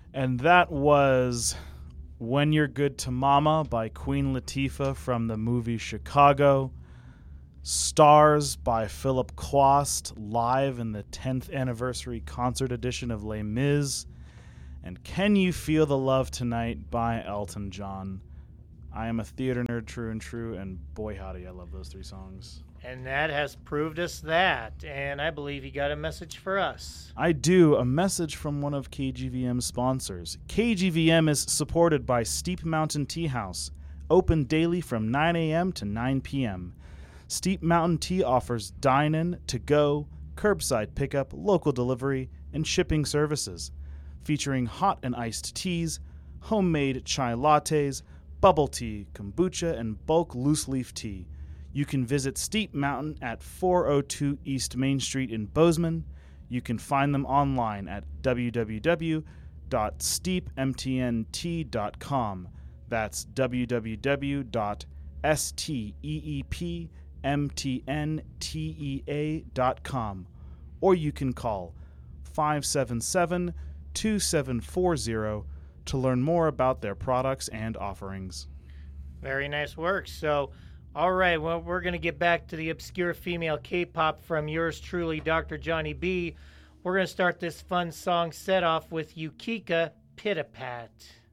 And that was When You're Good to Mama by Queen Latifah from the movie Chicago. Stars by Philip Quast, live in the 10th anniversary concert edition of Les Mis. And Can You Feel the Love Tonight by Elton John. I am a theater nerd, true and true, and boy howdy, I love those three songs. And that has proved us that. And I believe you got a message for us. I do. A message from one of KGVM's sponsors. KGVM is supported by Steep Mountain Tea House, open daily from 9 a.m. to 9 p.m. Steep Mountain Tea offers dine-in, to-go, curbside pickup, local delivery, and shipping services, featuring hot and iced teas, homemade chai lattes, bubble tea, kombucha, and bulk loose-leaf tea. You can visit Steep Mountain at 402 East Main Street in Bozeman. You can find them online at www.steepmtnt.com. That's www.steepmtntea.com. Or you can call 577-2740 to learn more about their products and offerings. Very nice work. So, all right, well, we're going to get back to the obscure female K-pop from yours truly, Dr. Johnny B. We're going to start this fun song set off with Yukika Pitapat.